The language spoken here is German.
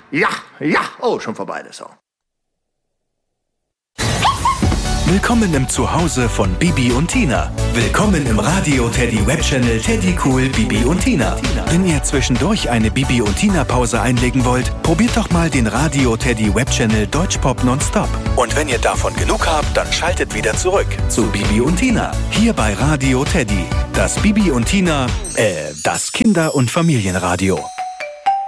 Ja, oh, schon vorbei der Song. Willkommen im Zuhause von Bibi und Tina. Willkommen im Radio Teddy Webchannel Teddy Cool Bibi und Tina. Wenn ihr zwischendurch eine Bibi und Tina Pause einlegen wollt, probiert doch mal den Radio Teddy Webchannel Deutschpop nonstop. Und wenn ihr davon genug habt, dann schaltet wieder zurück zu Bibi und Tina. Hier bei Radio Teddy. Das Bibi und Tina, das Kinder- und Familienradio.